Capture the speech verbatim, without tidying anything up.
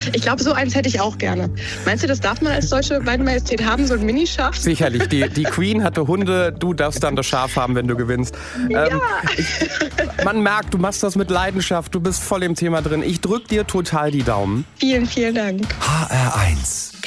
Ich glaube, so eins hätte ich auch gerne. Meinst du, das darf man als deutsche Weidemajestät haben, so ein Minischaf? Sicherlich. Die, die Queen hatte Hunde, du darfst dann das Schaf haben, wenn du gewinnst. Ja. Ähm, ich, man merkt, du machst das mit Leidenschaft, du bist voll im Thema drin. Ich drück dir total die Daumen. Vielen, vielen Dank. H R eins